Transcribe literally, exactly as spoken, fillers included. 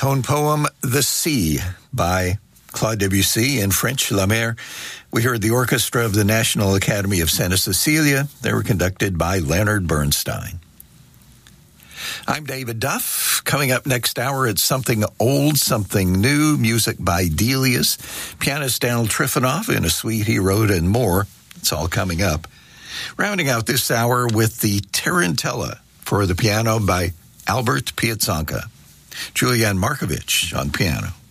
tone poem, The Sea, by Claude Debussy, in French, La Mer. We heard the orchestra of the National Academy of Santa Cecilia. They were conducted by Leonard Bernstein. I'm David Duff. Coming up next hour, it's something old, something new, music by Delius, pianist Donald Trifonov in a suite he wrote, and more. It's all coming up. Rounding out this hour with the Tarantella for the piano by Albert Piazzanka. Julian Markovich on piano.